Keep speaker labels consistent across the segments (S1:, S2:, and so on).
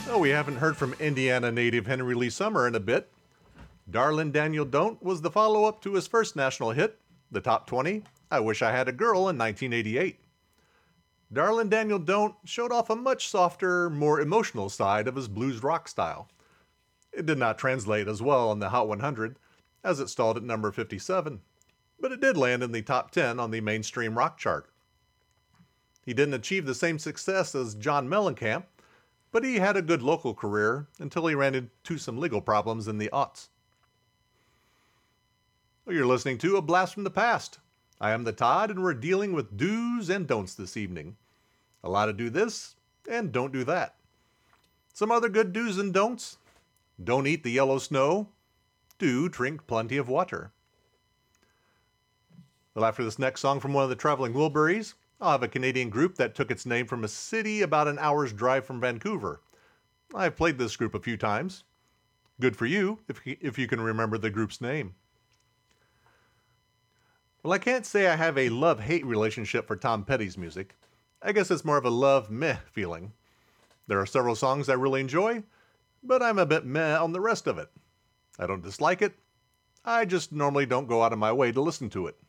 S1: Oh, we haven't heard from Indiana native Henry Lee Summer in a bit. Darlin' Daniel Don't was the follow-up to his first national hit, the top 20, I Wish I Had a Girl in 1988. Darlin' Daniel Don't showed off a much softer, more emotional side of his blues rock style. It did not translate as well on the Hot 100, as it stalled at number 57, but it did land in the top 10 on the mainstream rock chart. He didn't achieve the same success as John Mellencamp, but he had a good local career until he ran into some legal problems in the aughts. Well, you're listening to A Blast from the Past. I am the Todd, and we're dealing with do's and don'ts this evening. Allowed to do this, and don't do that. Some other good do's and don'ts. Don't eat the yellow snow. Do drink plenty of water. Well, after this next song from one of the Traveling Wilburys, I'll have a Canadian group that took its name from a city about an hour's drive from Vancouver. I've played this group a few times. Good for you, if you can remember the group's name. Well, I can't say I have a love-hate relationship for Tom Petty's music. I guess it's more of a love-meh feeling. There are several songs I really enjoy, but I'm a bit meh on the rest of it. I don't dislike it. I just normally don't go out of my way to listen to it.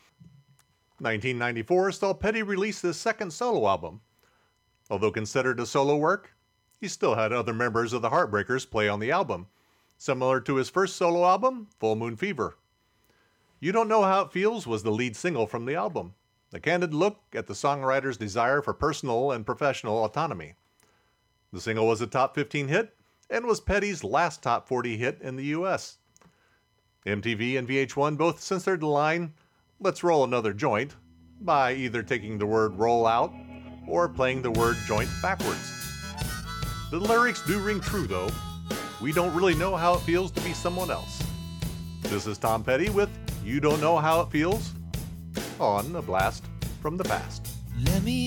S1: 1994 saw Petty release his second solo album. Although considered a solo work, he still had other members of the Heartbreakers play on the album, similar to his first solo album, Full Moon Fever. You Don't Know How It Feels was the lead single from the album, a candid look at the songwriter's desire for personal and professional autonomy. The single was a top 15 hit and was Petty's last top 40 hit in the US. MTV and VH1 both censored the line, "Let's roll another joint," by either taking the word roll out or playing the word joint backwards. The lyrics do ring true though. We don't really know how it feels to be someone else. This is Tom Petty with You Don't Know How It Feels on A Blast from the Past.
S2: Let me